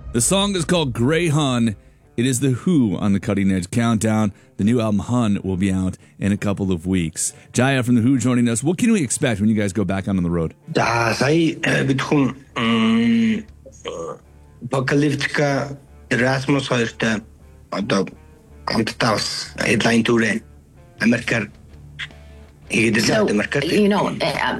The song is called Grey Hun. It is The Who on the Cutting Edge Countdown. The new album Hun will be out in a couple of weeks. Jaya from The Who joining us. What can we expect when you guys go back out on the road? За сая бидхэн Apocalyptica Erasmus хоёртой одоо хамтдаа бас headline tour Америкаар хийгээд Америкаар. You know,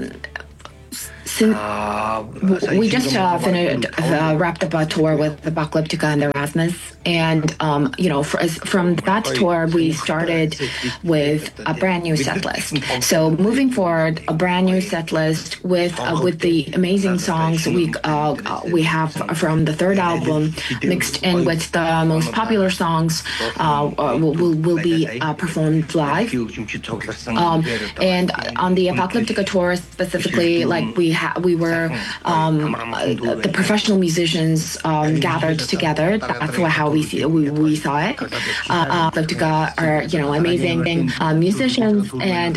we just wrapped up a tour with Apocalyptica and Erasmus, and from that tour we started with a brand new set list. So moving forward, a brand new set list with the amazing songs we have from the third album, mixed in with the most popular songs, will be performed live. And on the Apocalyptica tour specifically, like we were the professional musicians gathered together. That's how we saw it. Apocalyptica are amazing musicians, and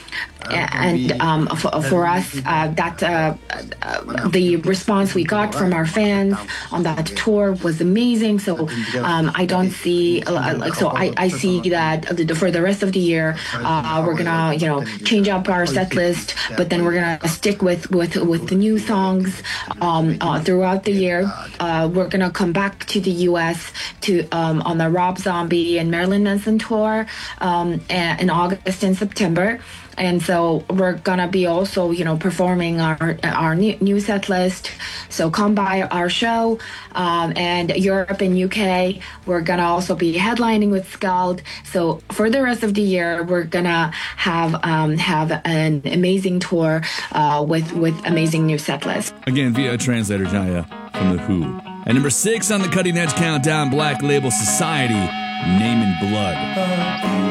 for us that the response we got from our fans on that tour was amazing. So I don't see I see that for the rest of the year we're gonna change up our set list, but then we're gonna stick with the new songs throughout the year. We're gonna come back to the US on the Rob Zombie and Marilyn Manson tour in August and September. And so we're gonna be also, performing our new set list. So come by our show, and Europe and UK. We're gonna also be headlining with Skald. So for the rest of the year, we're gonna have an amazing tour with amazing new set list. Again, via a translator, Jaya from The Who. At number 6 on the Cutting Edge Countdown, Black Label Society, Name in Blood.